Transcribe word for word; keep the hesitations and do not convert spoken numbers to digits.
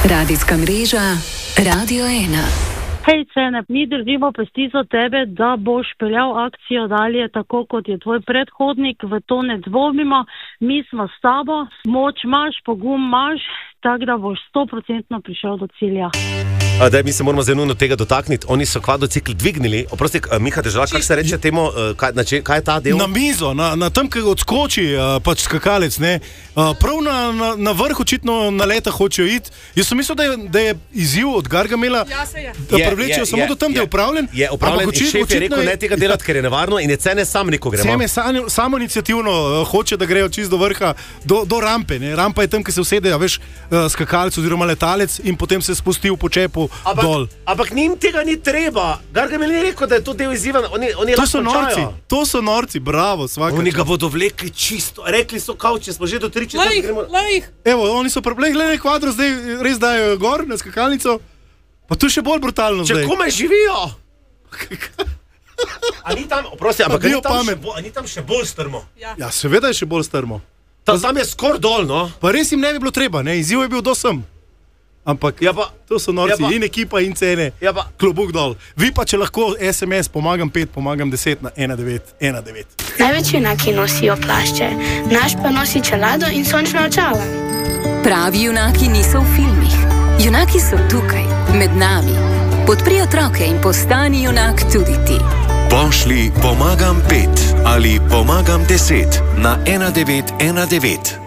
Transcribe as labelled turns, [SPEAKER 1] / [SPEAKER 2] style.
[SPEAKER 1] Radijska mreža Radio ena.
[SPEAKER 2] Hej, Cene, mi držimo pesti za tebe, da boš peljal akcijo dalje tako, kot je tvoj predhodnik, v to ne dvomimo. Mi smo s tabo, moč imaš, pogum imaš, tako da boš sto procentno prišel do cilja.
[SPEAKER 3] Da, mi se moramo zelo nujno tega dotakniti. Oni so kvadrocikl dvignili. Oprosti, Miha Dežela, kako se reče temu, kaj, na če, kaj je ta del?
[SPEAKER 4] Na mizo, na, na tam, kaj odskoči pač skakalec, ne. Prav na, na, na vrh očitno na leta hočejo iti. Jaz sem mislil, da je, da je izziv od Gargamela,
[SPEAKER 5] ja, se je.
[SPEAKER 4] da prevlečejo samo
[SPEAKER 3] je,
[SPEAKER 4] do tam,
[SPEAKER 3] je,
[SPEAKER 4] da je upravljen.
[SPEAKER 3] Je upravljen in šef je rekel, ne tega delati, ker je nevarno in je Cene sam rekel, gremo.
[SPEAKER 4] Cene samo, samo iniciativno hoče, da grejo čist do vrha, do, do rampe. Ne. Rampa je tam, ki se usede, veš, skakalec oziroma letalec in potem se spusti v počepu
[SPEAKER 3] Ampak,
[SPEAKER 4] dol.
[SPEAKER 3] Ampak njim tega ni treba. Gargamel ni rekel, da je to del izziva. Oni, oni
[SPEAKER 4] to so norci, to so norci, bravo, svaka.
[SPEAKER 3] Oni ga bodo vlekli čisto. Rekli so, kao, če smo že do tri četrtine.
[SPEAKER 5] Lej jih, lej jih.
[SPEAKER 4] Evo, oni so problem, gledaj, kvadro zdaj res dajo gor na skakalnico. Pa to še bolj brutalno
[SPEAKER 3] Če
[SPEAKER 4] zdaj.
[SPEAKER 3] Če kome živijo? A ni tam, oprosti, ampak a ni tam, še, bo, a ni tam še bolj strmo?
[SPEAKER 5] Ja,
[SPEAKER 4] ja seveda je še bolj strmo.
[SPEAKER 3] Ta, tam je skor dol, no?
[SPEAKER 4] Pa res jim ne bi bilo treba, ne, izziv je bil do sem. Ampak
[SPEAKER 3] ja pa,
[SPEAKER 4] to so norci,
[SPEAKER 3] ja pa,
[SPEAKER 4] in ekipa, in Cene,
[SPEAKER 3] ja pa,
[SPEAKER 4] klobuk dol. Vi pa, če lahko es em es pomagam pet, pomagam deset na ena devet ena devet.
[SPEAKER 6] Največ junaki nosijo plašče, naš pa nosi čelado in sončna očala.
[SPEAKER 1] Pravi junaki niso v filmih. Junaki so tukaj, med nami. Podpri otroke in postani junak tudi ti.
[SPEAKER 7] Pošli pomagam pet ali pomagam deset na ena devet ena devet.